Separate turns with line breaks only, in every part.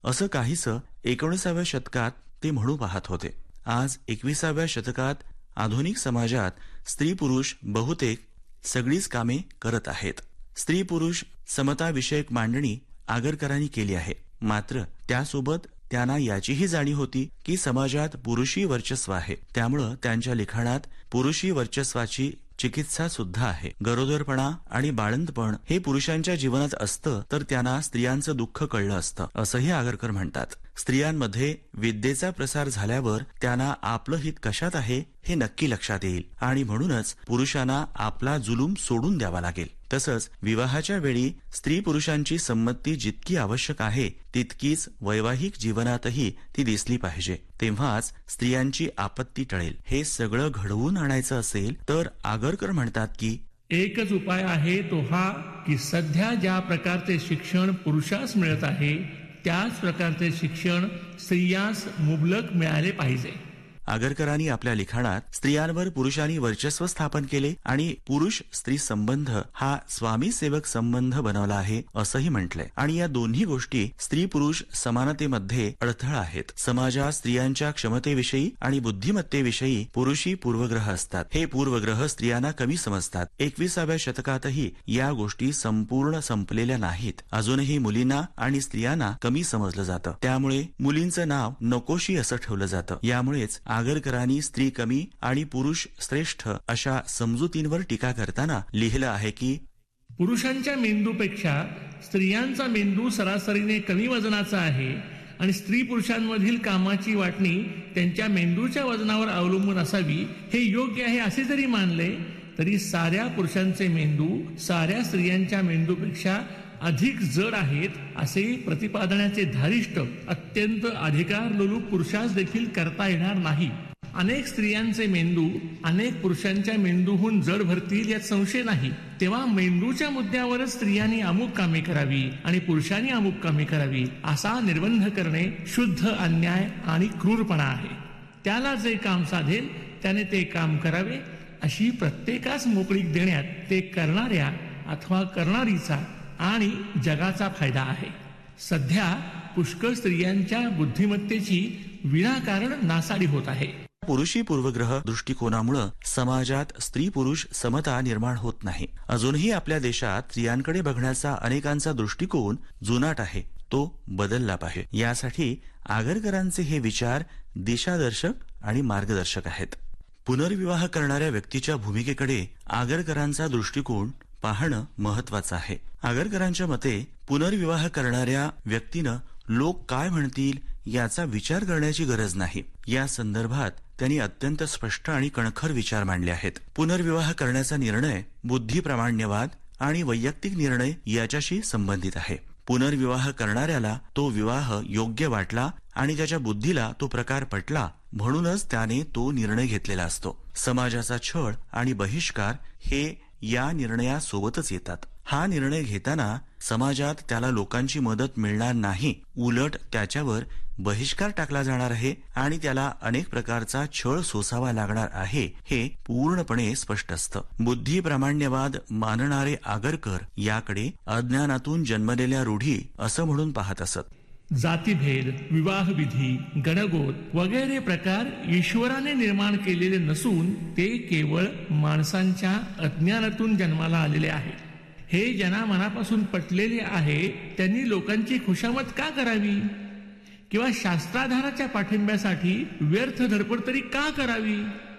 असं काहीसं 19व्या शतकात ते म्हणू पाहत होते. आज 21व्या शतकात आधुनिक समाजात स्त्री पुरुष बहुतेक सगळीच कामे करत आहेत. स्त्री पुरुष समता विषयक मांडणी आगरकरांनी केली आहे. मात्र त्यासोबत त्यांना याचीही जाणीव होती की समाजात पुरुषी वर्चस्व आहे. त्यामुळं त्यांच्या लिखाणात पुरुषी वर्चस्वाची चिकित्सा सुद्धा आहे. गरोदरपणा आणि बाळंतपण हे पुरुषांच्या जीवनात असतं तर त्यांना स्त्रियांचं दुःख कळलं असतं, असंही आगरकर म्हणतात. स्त्रियांमध्ये विद्येचा प्रसार झाल्यावर त्यांना आपलं हित कशात आहे हे नक्की लक्षात येईल आणि म्हणूनच पुरुषांना आपला जुलूम सोडून द्यावा लागेल. तसंच विवाहाच्या वेळी स्त्री पुरुषांची संमती जितकी आवश्यक आहे तितकीच वैवाहिक जीवनातही ती दिसली पाहिजे. तेव्हाच स्त्रियांची आपत्ती टळेल. हे सगळं घडवून आणायचं असेल तर आगरकर म्हणतात की
एकच उपाय आहे तो हा की सध्या ज्या प्रकारचे शिक्षण पुरुषास मिळत आहे त्याच प्रकारचे शिक्षण स्त्रियास मुबलक मिळाले पाहिजे.
आगरकरांनी आपल्या लिखाणात स्त्रियांवर पुरुषांनी वर्चस्व स्थापन केले आणि पुरुष स्त्री संबंध हा स्वामी सेवक संबंध बनवला आहे असंही म्हटलंय. आणि या दोन्ही गोष्टी स्त्री पुरुष समानतेमध्ये अडथळा आहेत. समाजात स्त्रियांच्या क्षमतेविषयी आणि बुद्धिमत्तेविषयी पुरुषी पूर्वग्रह असतात. हे पूर्वग्रह स्त्रियांना कमी समजतात. 21व्या शतकातही या गोष्टी संपूर्ण संपलेल्या नाहीत. अजूनही मुलींना आणि स्त्रियांना कमी समजलं जातं. त्यामुळे मुलींचं नाव नकोशी असं ठेवलं जातं. यामुळेच आगरकरांनी स्त्री कमी आणि पुरुष श्रेष्ठ अशा समजुतींवर टीका करताना लिहिलं आहे की
पुरुषांच्या मेंदूपेक्षा स्त्रियांचा मेंदू सरासरीने कमी वजनाचा आहे आणि स्त्री पुरुषांमधील कामाची वाटणी त्यांच्या मेंदूच्या वजनावर अवलंबून असावी हे योग्य आहे असे जरी मानले तरी साऱ्या पुरुषांचे मेंदू साऱ्या स्त्रियांच्या मेंदूपेक्षा अधिक जड आहेत असे प्रतिपादनाचे धारिष्ट अत्यंत अधिकार लोलूप पुरुषास देखील करता येणार नाही. अनेक स्त्रियांचे मेंदू अनेक पुरुषांच्या मेंदूहून जड भरतील यात संशय नाही. तेव्हा मेंदूच्या मुद्द्यावरच स्त्रियांनी अमुक कामे करावी आणि पुरुषांनी अमुक कामे करावी असा निर्बंध करणे शुद्ध अन्याय आणि क्रूरपणा आहे. त्याला जे काम साधेल त्याने ते काम करावे अशी प्रत्येकास मोकळीक देण्यात ते करणाऱ्या अथवा करणारीचा आणि जगाचा फायदा आहे. सध्या पुष्कळ स्त्रियांच्या बुद्धिमत्तेची विनाकारण नासाडी होत आहे.
पुरुषी पूर्वग्रह दृष्टिकोनामुळे समाजात स्त्री पुरुष समता निर्माण होत नाही. अजूनही आपल्या देशात स्त्रियांकडे बघण्याचा अनेकांचा दृष्टिकोन जुनाट आहे. तो बदलला पाहिजे. यासाठी आगरकरांचे हे विचार दिशादर्शक आणि मार्गदर्शक आहेत. पुनर्विवाह करणाऱ्या व्यक्तीच्या भूमिकेकडे आगरकरांचा दृष्टिकोन पाहणं महत्वाचं आहे. आगरकरांच्या मते पुनर्विवाह करणाऱ्या व्यक्तीनं लोक काय म्हणतील याचा विचार करण्याची गरज नाही. या संदर्भात त्यांनी अत्यंत स्पष्ट आणि कणखर विचार मांडले आहेत. पुनर्विवाह करण्याचा निर्णय बुद्धिप्रामाण्यवाद आणि वैयक्तिक निर्णय याच्याशी संबंधित आहे. पुनर्विवाह करणाऱ्याला तो विवाह योग्य वाटला आणि त्याच्या बुद्धीला तो प्रकार पटला म्हणूनच त्याने तो निर्णय घेतलेला असतो. समाजाचा छळ आणि बहिष्कार हे या निर्णयासोबतच येतात. हा निर्णय घेताना समाजात त्याला लोकांची मदत मिळणार नाही, उलट त्याच्यावर बहिष्कार टाकला जाणार आहे आणि त्याला अनेक प्रकारचा छळ सोसावा लागणार आहे हे पूर्णपणे स्पष्ट असतं. बुद्धिप्रामाण्यवाद मानणारे आगरकर याकडे अज्ञानातून जन्मलेल्या रूढी असं म्हणून पाहत असत.
जातीभेद, विवाहविधी, गणगोत वगैरे प्रकार ईश्वराने निर्माण केलेले नसून ते केवळ माणसांच्या अज्ञानातून जन्माला आलेले आहे. हे ज्यांना मनापासून पटलेले आहे त्यांनी लोकांची खुशामत का करावी किंवा शास्त्राधाराच्या पाठिंब्यासाठी व्यर्थ धडपड तरी का करावी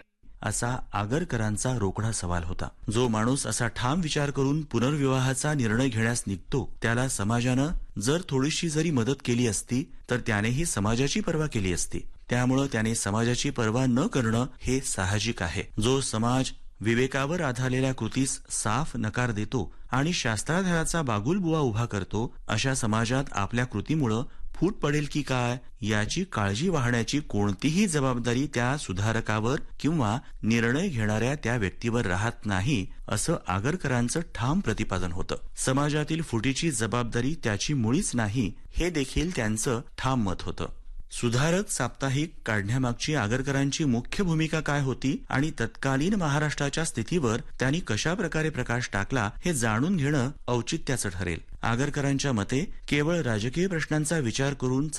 असा आगरकरांचा रोकडा सवाल होता. जो माणूस असा ठाम विचार करून पुनर्विवाहाचा निर्णय घेण्यास निघतो त्याला समाजानं जर थोडीशी जरी मदत केली असती तर त्यानेही समाजाची पर्वा केली असती. त्यामुळं त्याने समाजाची पर्वा न करणं हे साहजिक आहे. जो समाज विवेकावर आधारलेल्या कृतीस साफ नकार देतो आणि शास्त्राधाराचा बागुलबुवा उभा करतो अशा समाजात आपल्या कृतीमुळं फूट पडेल की काय याची काळजी वाहण्याची कोणतीही जबाबदारी त्या सुधारकावर किंवा निर्णय घेणाऱ्या त्या व्यक्तीवर राहत नाही असं आगरकरांचं ठाम प्रतिपादन होतं. समाजातील फुटीची जबाबदारी त्याची मुळीच नाही हे देखील त्यांचं ठाम मत होतं. सुधारक साप्ताहिक काढण्यामागची आगरकरांची मुख्य भूमिका काय होती आणि तत्कालीन महाराष्ट्राच्या स्थितीवर त्यांनी कशा प्रकारे प्रकाश टाकला हे जाणून घेणं औचित्याचं ठरेल. आगरकरांच्या मते केवळ राजकीय प्रश्नांचा विचार करून